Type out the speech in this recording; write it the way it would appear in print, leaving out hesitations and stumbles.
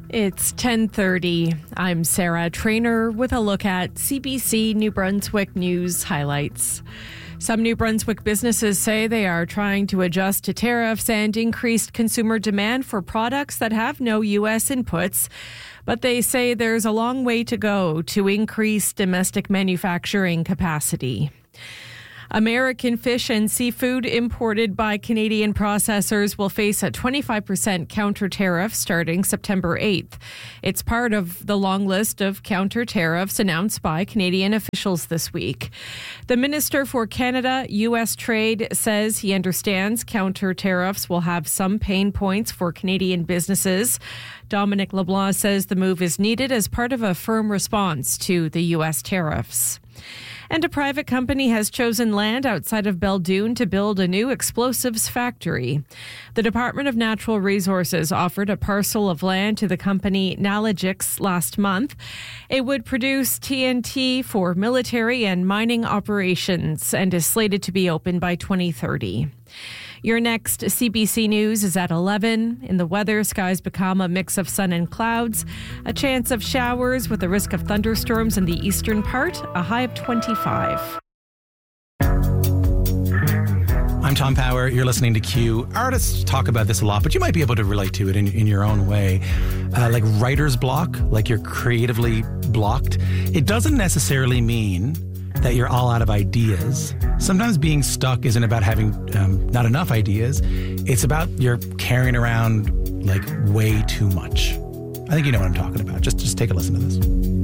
It's 10:30. I'm Sarah Trainer with a look at CBC New Brunswick news highlights. Some New Brunswick businesses say they are trying to adjust to tariffs and increased consumer demand for products that have no U.S. inputs. But they say there's a long way to go to increase domestic manufacturing capacity. American fish and seafood imported by Canadian processors will face a 25% counter tariff starting September 8th. It's part of the long list of counter tariffs announced by Canadian officials this week. The Minister for Canada-U.S. Trade says he understands counter tariffs will have some pain points for Canadian businesses. Dominic LeBlanc says the move is needed as part of a firm response to the U.S. tariffs. And a private company has chosen land outside of Belledune to build a new explosives factory. The Department of Natural Resources offered a parcel of land to the company Nalogix last month. It would produce TNT for military and mining operations and is slated to be open by 2030. Your next CBC News is at 11. In the weather, skies become a mix of sun and clouds. A chance of showers with a risk of thunderstorms in the eastern part, a high of 25. I'm Tom Power. You're listening to Q. Artists talk about this a lot, but you might be able to relate to it in your own way. Like writer's block, like you're creatively blocked. It doesn't necessarily mean that you're all out of ideas. Sometimes being stuck isn't about having not enough ideas. It's about you're carrying around like way too much. I think you know what I'm talking about. Just take a listen to this.